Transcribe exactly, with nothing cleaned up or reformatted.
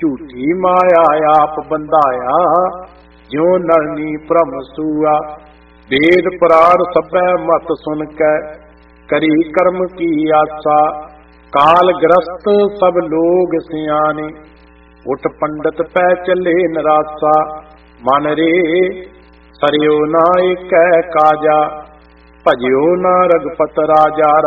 ਝੂਠੀ ਮਾਇਆ ਆਪ ਬੰਧਾਇਆ, ਜਿਉ ਨਰਨੀ ਭ੍ਰਮ ਸੂਆ। ਵੇਦ ਪੁਰਾਣ ਸਭੈ ਮਤ ਸੁਨ ਕੈ, ਕਰੀ ਕਰਮ ਕੀ ਆਸਾ। ਕਾਲ ਗ੍ਰਸਤ ਸਭ ਲੋਗ ਸਿਆਣੇ, ਉਠ ਪੰਡਤ ਪੈ ਚੱਲੇ ਨਰਾਸਾ। ਮਨ ਰੇ ਸਰਿਓ ਨਾ ਏਕੈ ਕਾਜਾ, ਭਜਿਓ ਨਾ ਰਘੁਪਤ ਰਾਜਾ।